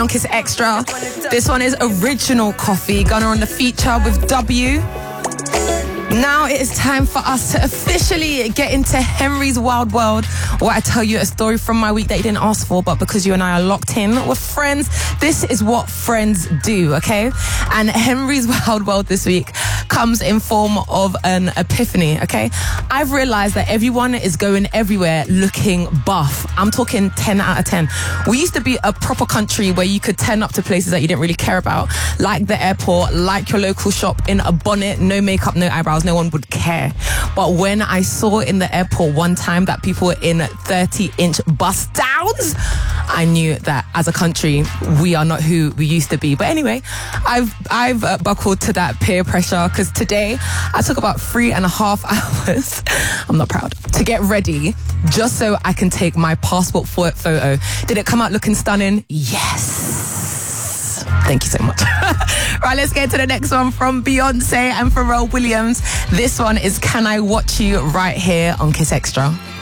on Kiss Extra. This one is Original Coffee. Gunner on the feature with W. Now it is time for us to officially get into Henry's Wild World, where I tell you a story from my week that you didn't ask for, but because you and I are locked in with friends, this is what friends do, okay? And Henry's Wild World this week comes in form of an epiphany, okay? I've realized that everyone is going everywhere looking buff. I'm talking 10 out of 10. We used to be a proper country where you could turn up to places that you didn't really care about, like the airport, like your local shop, in a bonnet, no makeup, no eyebrows, no one would care. But when I saw in the airport one time that people were in 30-inch bust downs, I knew that as a country, we are not who we used to be. But anyway, I've buckled to that peer pressure, because today I took about 3.5 hours, I'm not proud, to get ready just so I can take my passport photo. Did it come out looking stunning? Yes. Thank you so much. Right, let's get to the next one from Beyonce and Pharrell Williams. This one is Can I Watch You right here on Kiss Extra.